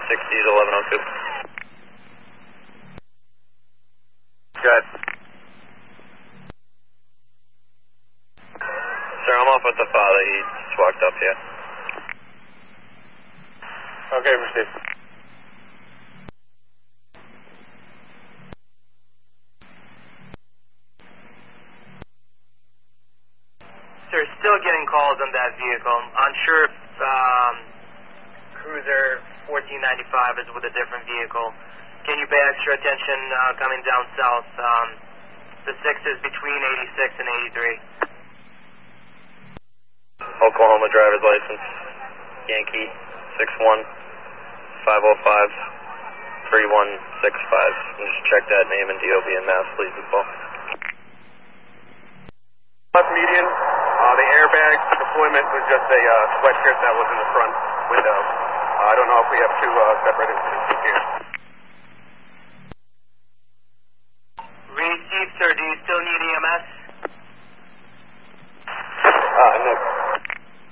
60 is 1102. Good. Sir, I'm off with the father. He just walked up here. Okay, proceed. Sir, still getting calls on that vehicle. Unsure if Cruiser 1495 is with a different vehicle. Can you pay extra attention coming down south? The 6 is between 86 and 83. Oklahoma driver's license. Yankee 61-505-3165. Just check that name and DOB and mass, please, as well. Left median. The airbag deployment was just a sweatshirt that was in the front window. I don't know if we have two separate incidents.